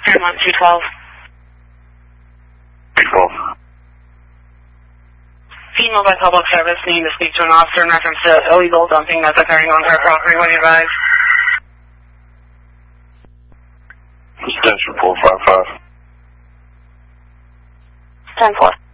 Paramount 212. 212. Female by public service needing to speak to an officer in reference to illegal dumping that's occurring on her property. What do you advise? Extension 455. 10-4.